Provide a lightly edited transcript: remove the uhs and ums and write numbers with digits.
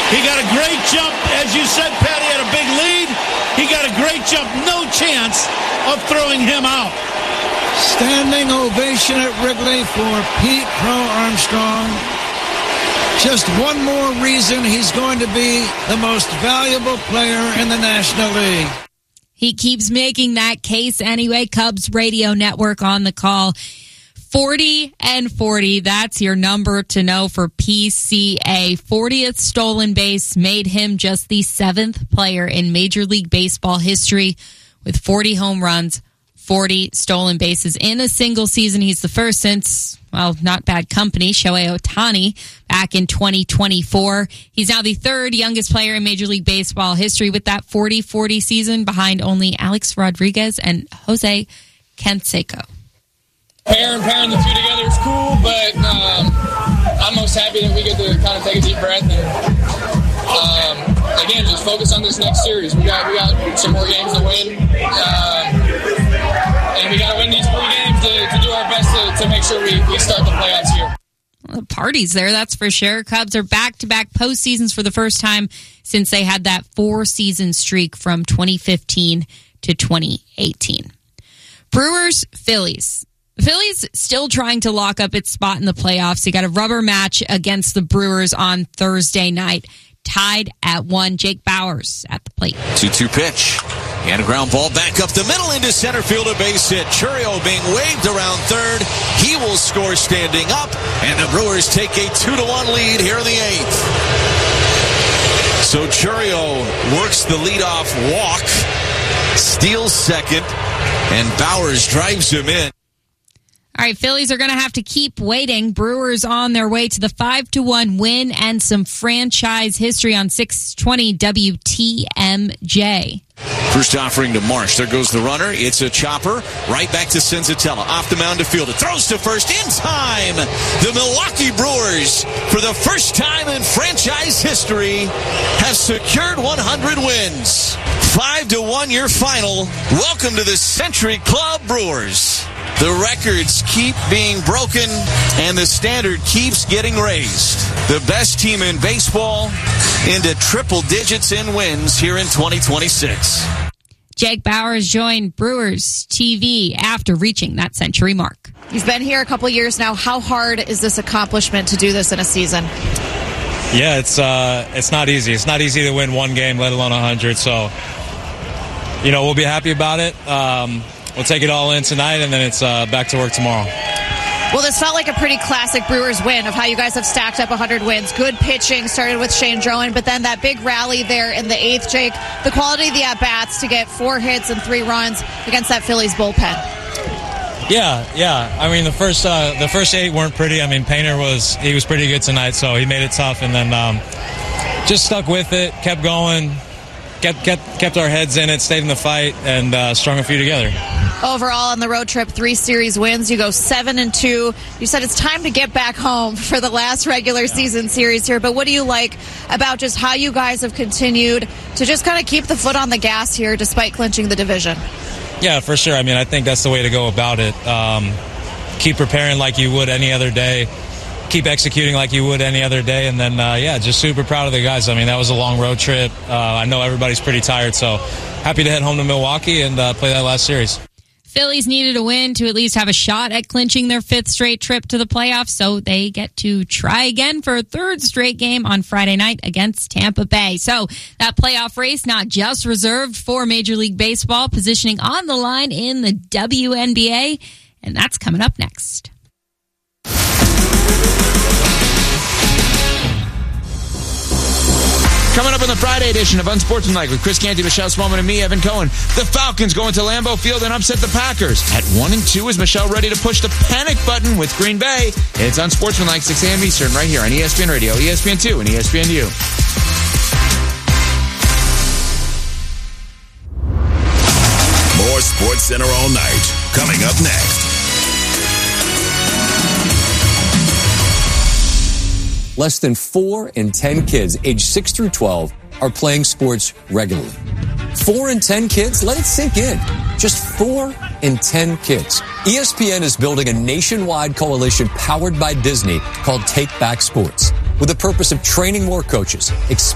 He got a great jump. As you said, Pat, he had a big lead. He got a great jump. No chance of throwing him out. Standing ovation at Wrigley for Pete Crow Armstrong. Just one more reason he's going to be the most valuable player in the National League. He keeps making that case anyway. Cubs radio network on the call. 40-40, that's your number to know for PCA. 40th stolen base made him just the 7th player in Major League Baseball history with 40 home runs, 40 stolen bases in a single season. He's the first since, well, not bad company, Shohei Ohtani back in 2024. He's now the 3rd youngest player in Major League Baseball history with that 40-40 season, behind only Alex Rodriguez and Jose Canseco. Pairing the two together is cool, but I'm most happy that we get to kind of take a deep breath and again just focus on this next series. We got some more games to win, and we got to win these 3 games to do our best to make sure we start the playoffs here. Well, the party's there, that's for sure. Cubs are back-to-back postseasons for the first time since they had that 4-season streak from 2015 to 2018. Brewers, Phillies. The Phillies still trying to lock up its spot in the playoffs. They got a rubber match against the Brewers on Thursday night, tied at 1. Jake Bauers at the plate. 2-2 pitch. And a ground ball back up the middle into center field, a base hit. Chourio being waved around third. He will score standing up, and the Brewers take a 2-1 lead here in the 8th. So Chourio works the leadoff walk, steals second, and Bauers drives him in. All right, Phillies are going to have to keep waiting. Brewers on their way to the 5-1 win and some franchise history on 620 WTMJ. First offering to Marsh. There goes the runner. It's a chopper. Right back to Senzatella. Off the mound to field. It throws to first in time. The Milwaukee Brewers, for the first time in franchise history, have secured 100 wins. 5-1 your final. Welcome to the Century Club Brewers. The records keep being broken, and the standard keeps getting raised. The best team in baseball into triple digits in wins here in 2026. Jake Bauers joined Brewers TV after reaching that century mark. You've been here a couple years now. How hard is this accomplishment to do this in a season? Yeah, it's not easy. It's not easy to win one game, let alone 100. So, we'll be happy about it. We'll take it all in tonight, and then it's back to work tomorrow. Well, this felt like a pretty classic Brewers win of how you guys have stacked up 100 wins. Good pitching, started with Shane Drowan, but then that big rally there in the 8th, Jake. The quality of the at-bats to get 4 hits and 3 runs against that Phillies bullpen. Yeah. I mean, the first 8 weren't pretty. I mean, Painter was pretty good tonight, so he made it tough, and then just stuck with it, kept going, kept our heads in it, stayed in the fight, and strung a few together. Overall, on the road trip, 3 series wins. You go 7-2. You said it's time to get back home for the last regular season series here. But what do you like about just how you guys have continued to just kind of keep the foot on the gas here despite clinching the division? Yeah, for sure. I mean, I think that's the way to go about it. Keep preparing like you would any other day. Keep executing like you would any other day. And then, just super proud of the guys. I mean, that was a long road trip. I know everybody's pretty tired, so happy to head home to Milwaukee and play that last series. Phillies needed a win to at least have a shot at clinching their 5th straight trip to the playoffs, so they get to try again for a 3rd straight game on Friday night against Tampa Bay. So that playoff race not just reserved for Major League Baseball, positioning on the line in the WNBA, and that's coming up next. Coming up on the Friday edition of Unsportsmanlike with Chris Canty, Michelle Smallman, and me, Evan Cohen. The Falcons going to Lambeau Field and upset the Packers. At 1-2, is Michelle ready to push the panic button with Green Bay? It's Unsportsmanlike, 6 a.m. Eastern, right here on ESPN Radio, ESPN2, and ESPNU. More Sports Center all night. Coming up next. Less than 4 in 10 kids aged 6 through 12 are playing sports regularly. 4 in 10 kids? Let it sink in. Just 4 in 10 kids. ESPN is building a nationwide coalition powered by Disney called Take Back Sports, with the purpose of training more coaches,